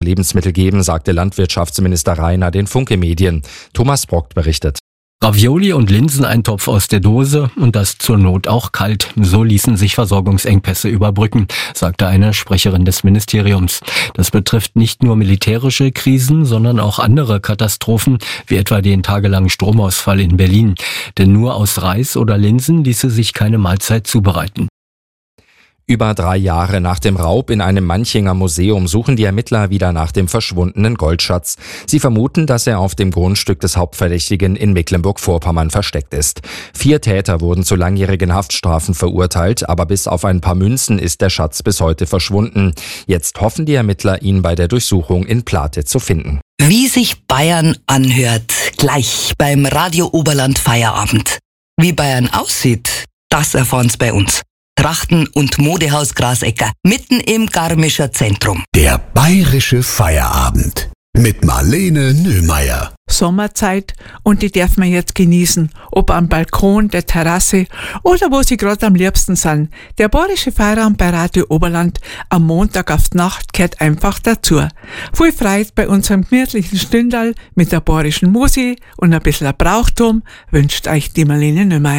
Lebensmittel geben, sagte Landwirtschaftsminister Rainer den Funke-Medien. Thomas Brockt berichtet. Ravioli und Linseneintopf aus der Dose und das zur Not auch kalt. So ließen sich Versorgungsengpässe überbrücken, sagte eine Sprecherin des Ministeriums. Das betrifft nicht nur militärische Krisen, sondern auch andere Katastrophen, wie etwa den tagelangen Stromausfall in Berlin. Denn nur aus Reis oder Linsen ließe sich keine Mahlzeit zubereiten. Über 3 Jahre nach dem Raub in einem Manchinger Museum suchen die Ermittler wieder nach dem verschwundenen Goldschatz. Sie vermuten, dass er auf dem Grundstück des Hauptverdächtigen in Mecklenburg-Vorpommern versteckt ist. 4 Täter wurden zu langjährigen Haftstrafen verurteilt, aber bis auf ein paar Münzen ist der Schatz bis heute verschwunden. Jetzt hoffen die Ermittler, ihn bei der Durchsuchung in Plate zu finden. Wie sich Bayern anhört, gleich beim Radio Oberland Feierabend. Wie Bayern aussieht, das erfahren's bei uns. Trachten- und Modehaus Grasecker, mitten im Garmischer Zentrum. Der bayerische Feierabend mit Marlene Nöhmeier. Sommerzeit und die darf man jetzt genießen, ob am Balkon, der Terrasse oder wo sie gerade am liebsten sind. Der bayerische Feierabend bei Radio Oberland am Montag auf die Nacht gehört einfach dazu. Viel Freude bei unserem gemütlichen Stündal mit der bayerischen Musik und ein bisschen Brauchtum wünscht euch die Marlene Nöhmeier.